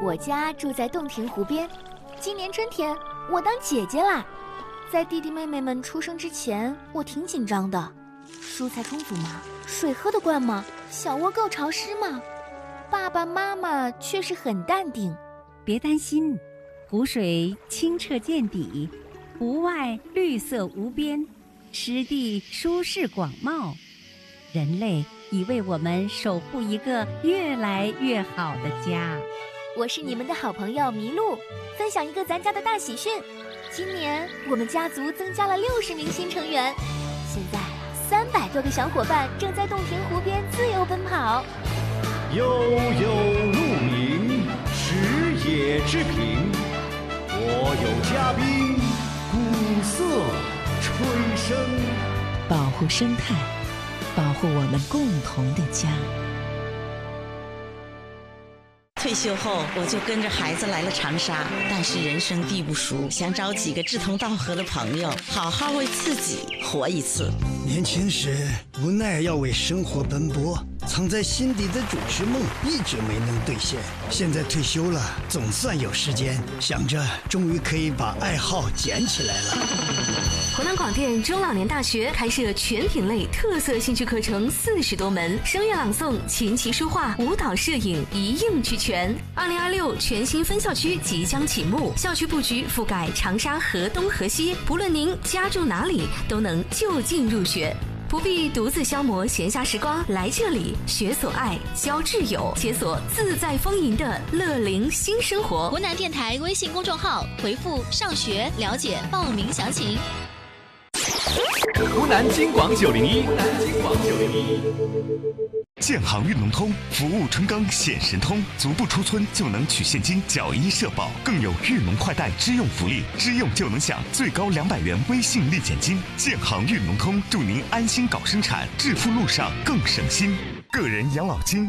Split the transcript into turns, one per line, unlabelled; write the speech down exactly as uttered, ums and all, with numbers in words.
我家住在洞庭湖边，今年春天我当姐姐啦。在弟弟妹妹们出生之前，我挺紧张的。蔬菜充足吗？水喝得惯吗？小窝够潮湿吗？爸爸妈妈却是很淡定。
别担心，湖水清澈见底，湖外绿色无边，湿地舒适广袤。人类已为我们守护一个越来越好的家。
我是你们的好朋友麋鹿，分享一个咱家的大喜讯。今年我们家族增加了六十名新成员，现在三百多个小伙伴正在洞庭湖边自由奔跑。
悠悠鹿鸣，食野之苹。我有嘉宾，鼓瑟吹笙。
保护生态，保护我们共同的家。
退休后，我就跟着孩子来了长沙，但是人生地不熟，想找几个志同道合的朋友，好好为自己活一次。
年轻时无奈要为生活奔波，藏在心底的主持梦一直没能兑现。现在退休了，总算有时间，想着终于可以把爱好捡起来了。
湖南广电中老年大学开设全品类特色兴趣课程四十多门，声乐朗诵、琴棋书画、舞蹈、摄影一应俱全。二零二六全新分校区即将启幕，校区布局覆盖长沙河东河西，不论您家住哪里，都能就近入学。不必独自消磨闲暇时光，来这里学所爱，交挚友，解锁自在丰盈的乐龄新生活。
湖南电台微信公众号回复上学了解报名详情。
湖南金广九零一，湖南金广九零一。建行运农通服务春耕显神通，足不出村就能取现金缴医社保，更有运农快贷支用福利，支用就能享最高两百元微信立减金。建行运农通祝您安心搞生产，致富路上更省心。个人养老金